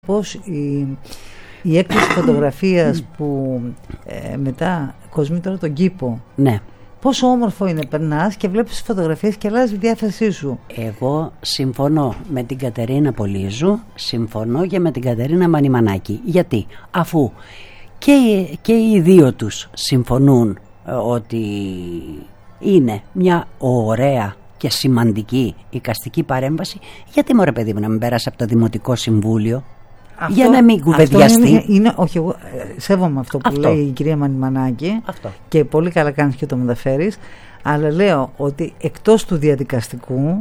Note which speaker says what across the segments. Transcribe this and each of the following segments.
Speaker 1: Πώς η έκκληση φωτογραφίας που μετά κοσμεί τώρα τον κήπο.
Speaker 2: Ναι.
Speaker 1: Πόσο όμορφο είναι, περνάς και βλέπεις τις φωτογραφίες και αλλάζει τη διάθεσή σου.
Speaker 2: Εγώ συμφωνώ με την Κατερίνα Πολύζου, συμφωνώ και με την Κατερίνα Μανιμανάκη. Γιατί? Αφού και οι δύο τους συμφωνούν ότι είναι μια ωραία και σημαντική εικαστική παρέμβαση, γιατί μωρέ παιδί μου να μην πέρασε από το Δημοτικό Συμβούλιο? Αυτό, για να μην κουβεντιαστεί.
Speaker 1: Όχι, εγώ σέβομαι αυτό που λέει η κυρία Μανιμανάκη και πολύ καλά κάνεις και το μεταφέρεις, αλλά λέω ότι εκτός του διαδικαστικού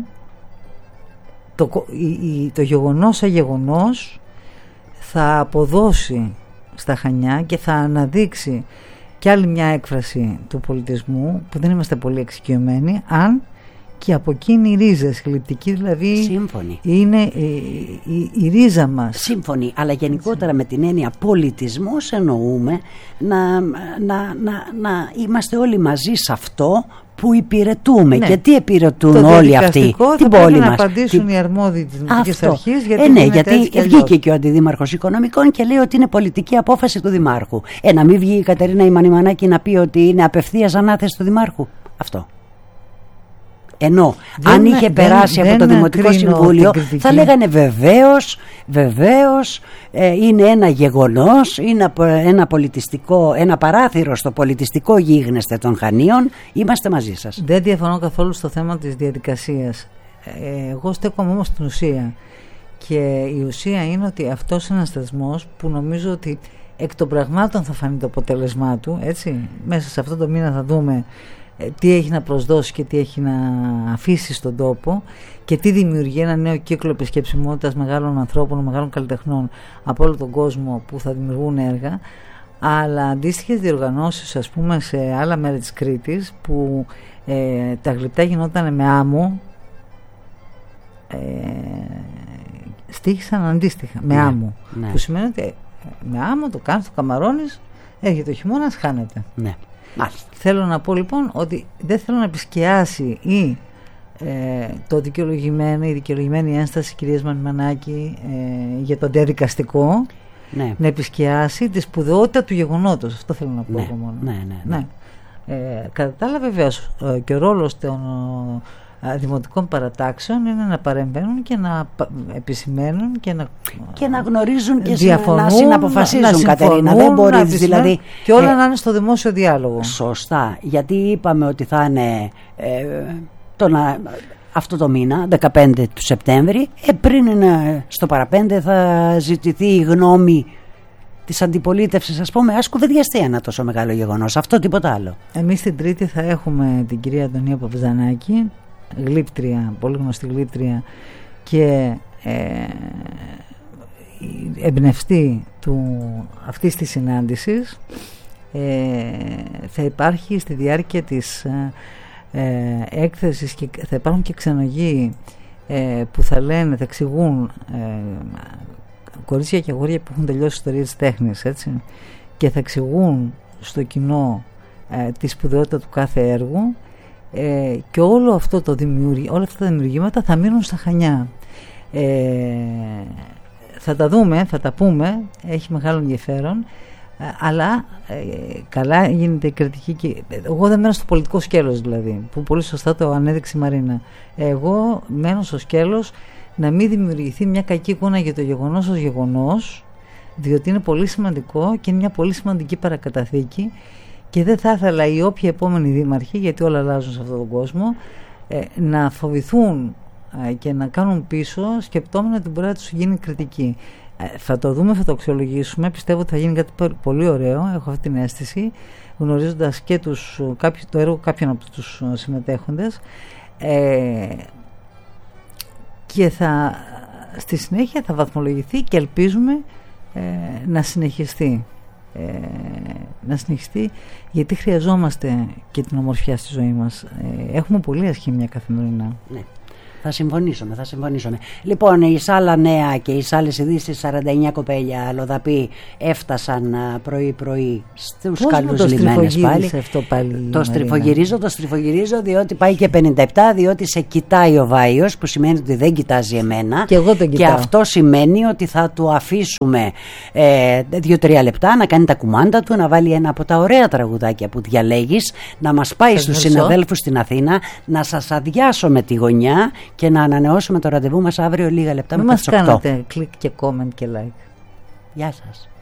Speaker 1: το γεγονός σαν γεγονός θα αποδώσει στα Χανιά και θα αναδείξει και άλλη μια έκφραση του πολιτισμού που δεν είμαστε πολύ εξοικειωμένοι, αν και από εκείνη οι ρίζες, γλυπτική δηλαδή.
Speaker 2: Σύμφωνη.
Speaker 1: Είναι η ρίζα μας.
Speaker 2: Σύμφωνη, αλλά γενικότερα με την έννοια πολιτισμός εννοούμε να είμαστε όλοι μαζί σε αυτό που υπηρετούμε. Ναι. Και τι υπηρετούν όλοι αυτοί? Την πόλη μας.
Speaker 1: Να απαντήσουν οι αρμόδιοι της Δημοτικής Αρχής.
Speaker 2: Γιατί βγήκε και ο Αντιδήμαρχος Οικονομικών και λέει ότι είναι πολιτική απόφαση του Δημάρχου. Να μην βγει η Κατερίνα η Μανιμανάκη να πει ότι είναι απευθείας ανάθεση του Δημάρχου. Αυτό. Ενώ αν είχε περάσει από το Δημοτικό Συμβούλιο θα λέγανε βεβαίως είναι ένα γεγονός, είναι ένα πολιτιστικό, ένα παράθυρο στο πολιτιστικό γίγνεσθε των Χανίων, είμαστε μαζί σας.
Speaker 1: Δεν διαφωνώ καθόλου στο θέμα της διαδικασίας. Εγώ στέκομαι όμως στην ουσία, και η ουσία είναι ότι αυτός είναι ένας θεσμός που νομίζω ότι εκ των πραγμάτων θα φανεί το αποτέλεσμά του, έτσι. Μέσα σε αυτό το μήνα θα δούμε τι έχει να προσδώσει και τι έχει να αφήσει στον τόπο και τι δημιουργεί ένα νέο κύκλο επισκεψιμότητας μεγάλων ανθρώπων, μεγάλων καλλιτεχνών από όλο τον κόσμο που θα δημιουργούν έργα, αλλά αντίστοιχες διοργανώσεις, ας πούμε, σε άλλα μέρη της Κρήτης που τα γλυπτά γινόταν με άμμο, στοίχησαν αντίστοιχα με άμμο, που σημαίνει ότι με άμμο το κάνεις, το καμαρώνεις, έρχεται ο χειμώνας, χάνεται.
Speaker 2: Ναι. Μάλιστα.
Speaker 1: Θέλω να πω λοιπόν ότι δεν θέλω να επισκιάσει η δικαιολογημένη ένσταση κυρίας Μανιμανάκη για το διαδικαστικό, ναι, να επισκιάσει τη σπουδαιότητα του γεγονότος. Αυτό θέλω να πω εγώ μόνο. Ναι. Κατά τα άλλα, βεβαίως, και ο ρόλος των δημοτικών παρατάξεων είναι να παρεμβαίνουν και να επισημαίνουν και να
Speaker 2: γνωρίζουν και να συναποφασίζουν, Κατερίνα. Δεν μπορείς δηλαδή.
Speaker 1: Και όλα να είναι στο δημόσιο διάλογο.
Speaker 2: Σωστά. Γιατί είπαμε ότι θα είναι αυτό το μήνα, 15 του Σεπτέμβρη. Πριν στο παραπέντε θα ζητηθεί η γνώμη της αντιπολίτευσης, ας πούμε, ας κουβεντιαστεί ένα τόσο μεγάλο γεγονός. Αυτό, τίποτα άλλο. Εμείς
Speaker 1: την Τρίτη θα έχουμε την κυρία Αντωνία Παπζανάκη, γλύπτρια, πολύ γνωστή γλύπτρια και εμπνευστή αυτής της συνάντησης. Θα υπάρχει στη διάρκεια της έκθεσης και θα υπάρχουν και ξενογοί που θα εξηγούν κορίτσια και αγόρια που έχουν τελειώσει ιστορία της τέχνης, έτσι, και θα εξηγούν στο κοινό τη σπουδαιότητα του κάθε έργου, και όλο αυτό όλα αυτά τα δημιουργήματα θα μείνουν στα Χανιά. Θα τα δούμε, θα τα πούμε, έχει μεγάλο ενδιαφέρον, αλλά καλά γίνεται η κριτική και εγώ δεν μένω στο πολιτικό σκέλος, δηλαδή, που πολύ σωστά το ανέδειξε η Μαρίνα. Εγώ μένω στο σκέλος να μην δημιουργηθεί μια κακή εικόνα για το γεγονός ως γεγονός, διότι είναι πολύ σημαντικό και είναι μια πολύ σημαντική παρακαταθήκη και δεν θα ήθελα οι όποιοι επόμενοι δήμαρχοι, γιατί όλα αλλάζουν σε αυτόν τον κόσμο, να φοβηθούν και να κάνουν πίσω σκεπτόμενοι ότι μπορεί να τους γίνει κριτική. Θα το δούμε, θα το αξιολογήσουμε, πιστεύω ότι θα γίνει κάτι πολύ ωραίο, έχω αυτή την αίσθηση, γνωρίζοντας και το έργο κάποιων από τους συμμετέχοντες, και στη συνέχεια θα βαθμολογηθεί και ελπίζουμε να συνεχιστεί. Γιατί χρειαζόμαστε και την ομορφιά στη ζωή μας. Έχουμε πολύ ασχήμια καθημερινά.
Speaker 2: Ναι. Θα συμφωνήσουμε. Λοιπόν, η Σάλα Νέα και οι άλλες ειδήσεις, 49 κοπέλια αλλοδαποί έφτασαν πρωί-πρωί στους καλούς λιμένες πάλι.
Speaker 1: Αυτό πάλι.
Speaker 2: Το στριφογυρίζω διότι πάει και 57, διότι σε κοιτάει ο Βάιος, που σημαίνει ότι δεν κοιτάζει εμένα.
Speaker 1: Και εγώ τον κοιτάω.
Speaker 2: Και αυτό σημαίνει ότι θα του αφήσουμε 2-3 λεπτά να κάνει τα κουμάντα του, να βάλει ένα από τα ωραία τραγουδάκια που διαλέγεις, να μας πάει στους συναδέλφους στην Αθήνα, να σας αδειάσω με τη γωνιά και να ανανεώσουμε το ραντεβού μας αύριο λίγα λεπτά μετά τις 8.
Speaker 1: Μην μας κάνετε κλικ και comment και like.
Speaker 2: Γεια σας.